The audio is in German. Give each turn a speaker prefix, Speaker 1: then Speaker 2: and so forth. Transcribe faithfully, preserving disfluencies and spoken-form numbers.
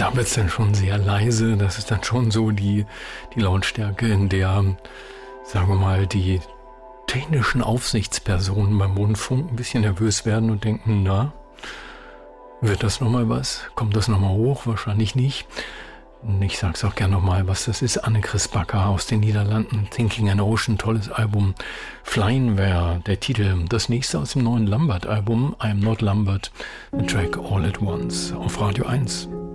Speaker 1: Da wird es dann schon sehr leise. Das ist dann schon so die, die Lautstärke, in der, sagen wir mal, die technischen Aufsichtspersonen beim Rundfunk ein bisschen nervös werden und denken, na, wird das nochmal was? Kommt das nochmal hoch? Wahrscheinlich nicht. Ich sag's auch gerne nochmal, was das ist. Anne-Chris Backer aus den Niederlanden. Thinking an Ocean, tolles Album. Flying wäre der Titel. Das nächste aus dem neuen Lambert-Album. I Am Not Lambert. The Track All at Once. Auf Radio eins.